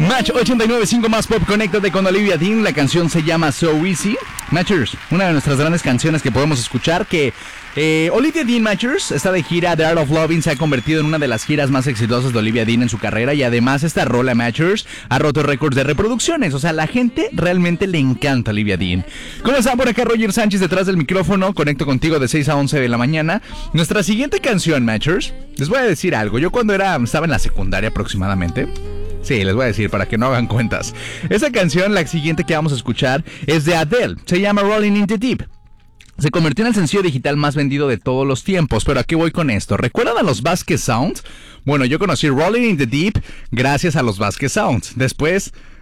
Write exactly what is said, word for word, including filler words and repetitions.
Match ochenta y nueve punto cinco más pop, conéctate con Olivia Dean. La canción se llama So Easy. Matchers, una de nuestras grandes canciones que podemos escuchar. Que eh, Olivia Dean, Matchers, está de gira. The Art of Loving se ha convertido en una de las giras más exitosas de Olivia Dean en su carrera. Y además esta rola, Matchers, ha roto récords de reproducciones. O sea, la gente realmente le encanta a Olivia Dean. ¿Cómo está por acá Roger Sánchez detrás del micrófono? Conecto contigo de seis a once de la mañana. Nuestra siguiente canción, Matchers, les voy a decir algo. Yo cuando era, estaba en la secundaria aproximadamente... Sí, les voy a decir para que no hagan cuentas. Esa canción, la siguiente que vamos a escuchar, es de Adele. Se llama Rolling in the Deep. Se convirtió en el sencillo digital más vendido de todos los tiempos. Pero ¿a qué voy con esto? ¿Recuerdan a los Vasquez Sounds? Bueno, yo conocí Rolling in the Deep gracias a los Vasquez Sounds. Después